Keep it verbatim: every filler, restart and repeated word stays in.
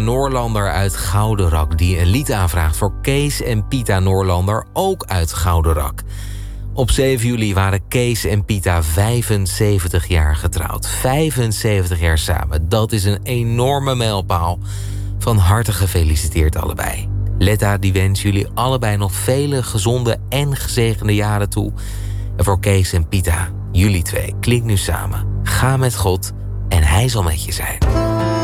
Noorlander uit Goudenrak die een lied aanvraagt voor Kees en Pita Noorlander, ook uit Goudenrak. Op zeven juli waren Kees en Pita vijfenzeventig jaar getrouwd. vijfenzeventig jaar samen, dat is een enorme mijlpaal. Van harte gefeliciteerd allebei. Letta die wens jullie allebei nog vele gezonde en gezegende jaren toe. En voor Kees en Pita, jullie twee, klinkt nu samen. Ga met God en hij zal met je zijn.